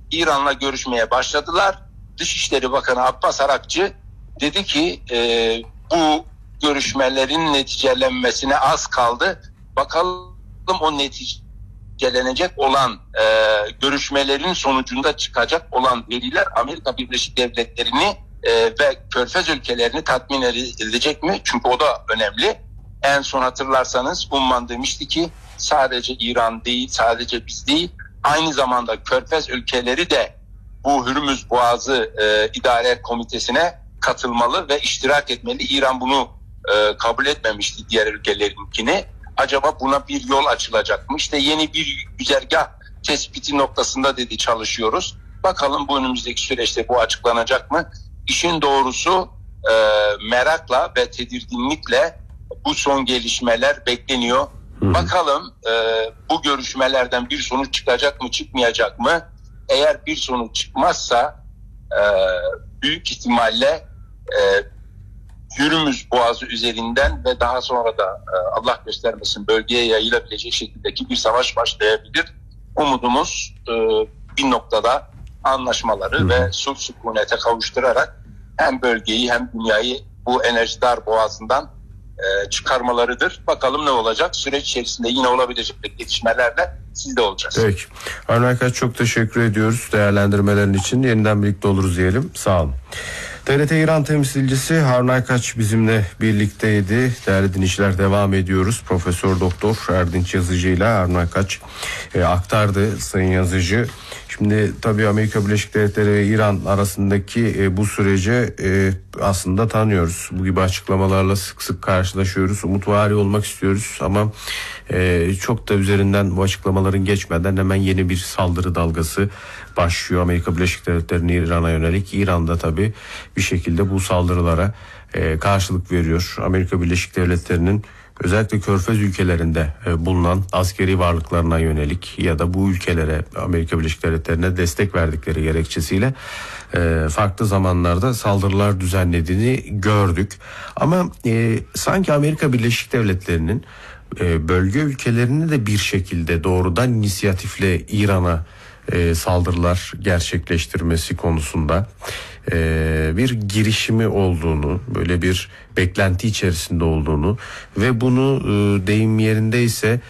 İran'la görüşmeye başladılar. Dışişleri Bakanı Abbas Arakçı dedi ki bu görüşmelerin neticelenmesine az kaldı. Bakalım o neticelenecek olan görüşmelerin sonucunda çıkacak olan veriler Amerika Birleşik Devletleri'ni ve Körfez ülkelerini tatmin edecek mi? Çünkü o da önemli. En son hatırlarsanız Umman demişti ki sadece İran değil, sadece biz değil, aynı zamanda Körfez ülkeleri de bu Hürmüz Boğazı İdare Komitesi'ne katılmalı ve iştirak etmeli. İran bunu kabul etmemişti, diğer ülkelerinkini. Acaba buna bir yol açılacak mı? İşte yeni bir güzergah tespiti noktasında dedi çalışıyoruz. Bakalım bu önümüzdeki süreçte bu açıklanacak mı? İşin doğrusu merakla ve tedirginlikle bu son gelişmeler bekleniyor. Bakalım bu görüşmelerden bir sonuç çıkacak mı, çıkmayacak mı? Eğer bir sonuç çıkmazsa büyük ihtimalle Hürmüz Boğazı üzerinden ve daha sonra da Allah göstermesin bölgeye yayılabilecek şekildeki bir savaş başlayabilir. Umudumuz bir noktada anlaşmaları ve sulh sükunete kavuşturarak hem bölgeyi hem dünyayı bu enerji dar boğazından çıkarmalarıdır. Bakalım ne olacak? Süreç içerisinde yine olabilecek gelişmelerle siz de olacağız. Peki. Harun Aykaç, çok teşekkür ediyoruz değerlendirmelerin için. Yeniden birlikte oluruz diyelim. Sağ olun. TRT İran temsilcisi Harun Aykaç bizimle birlikteydi. Değerli dinleyiciler, devam ediyoruz. Profesör Doktor Erdinç Yazıcı ile Harun Aykaç aktardı Sayın Yazıcı. Şimdi tabii Amerika Birleşik Devletleri ve İran arasındaki bu süreci aslında tanıyoruz. Bu gibi açıklamalarla sık sık karşılaşıyoruz. Umutvari olmak istiyoruz ama çok da üzerinden bu açıklamaların geçmeden hemen yeni bir saldırı dalgası başlıyor. Amerika Birleşik Devletleri'nin İran'a yönelik. İran da tabii bir şekilde bu saldırılara karşılık veriyor. Amerika Birleşik Devletleri'nin özellikle Körfez ülkelerinde bulunan askeri varlıklarına yönelik ya da bu ülkelere, Amerika Birleşik Devletleri'ne destek verdikleri gerekçesiyle farklı zamanlarda saldırılar düzenlediğini gördük. Ama sanki Amerika Birleşik Devletleri'nin bölge ülkelerini de bir şekilde doğrudan inisiyatifle İran'a saldırılar gerçekleştirmesi konusunda bir girişimi olduğunu, böyle bir beklenti içerisinde olduğunu ve bunu deyim yerindeyse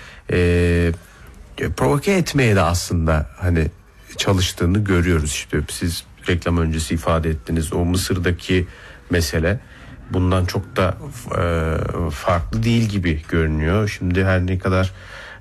provoke etmeye de aslında hani çalıştığını görüyoruz. İşte siz reklam öncesi ifade ettiniz, o Mısır'daki mesele bundan çok da farklı değil gibi görünüyor. Şimdi her ne kadar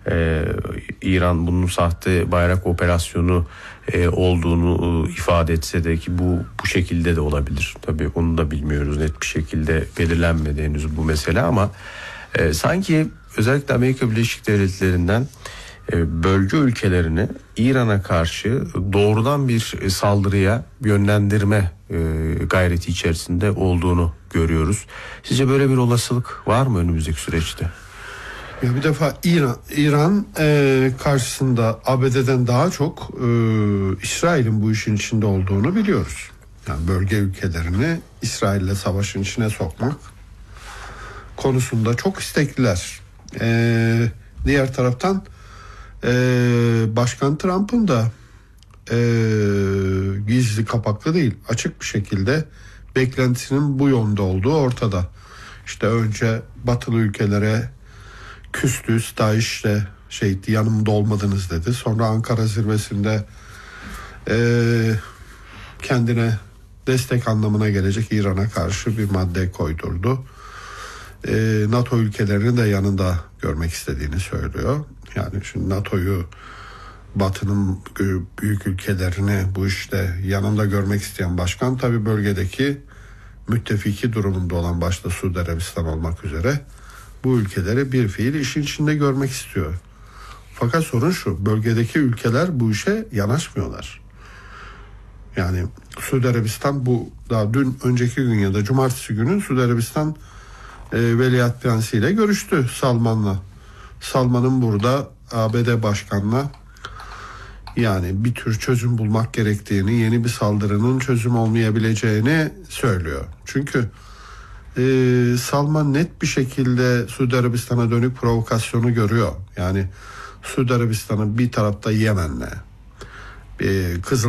İran bunun sahte bayrak operasyonu olduğunu ifade etse de ki bu şekilde de olabilir. Tabii onu da bilmiyoruz, net bir şekilde belirlenmedi henüz bu mesele ama sanki özellikle Amerika Birleşik Devletleri'nden bölge ülkelerini İran'a karşı doğrudan bir saldırıya yönlendirme gayreti içerisinde olduğunu görüyoruz. Sizce böyle bir olasılık var mı önümüzdeki süreçte? Ya bir defa İran karşısında ABD'den daha çok İsrail'in bu işin içinde olduğunu biliyoruz. Yani bölge ülkelerini İsrail'le savaşın içine sokmak konusunda çok istekliler. Diğer taraftan Başkan Trump'ın da gizli kapaklı değil, açık bir şekilde beklentisinin bu yönde olduğu ortada. İşte önce batılı ülkelere küstü, DAEŞ'le yanımda olmadınız dedi. Sonra Ankara zirvesinde kendine destek anlamına gelecek İran'a karşı bir madde koydurdu. NATO ülkelerini de yanında görmek istediğini söylüyor. Yani şimdi NATO'yu, Batı'nın büyük ülkelerini bu işte yanında görmek isteyen başkan tabii bölgedeki müttefiki durumunda olan başta Suudi Arabistan olmak üzere bu ülkeleri bir fiil işin içinde görmek istiyor. Fakat sorun şu, bölgedeki ülkeler bu işe yanaşmıyorlar. Yani Suudi Arabistan bu daha dün önceki gün ya da cumartesi günü Suudi Arabistan Veliaht Prensi ile görüştü Salman'la. Salman'ın burada ABD Başkan'la yani bir tür çözüm bulmak gerektiğini, yeni bir saldırının çözüm olmayabileceğini söylüyor. Çünkü Salman net bir şekilde Suudi Arabistan'a dönük provokasyonu görüyor. Yani Suudi Arabistan'ın bir tarafta Yemen'le, Kızıl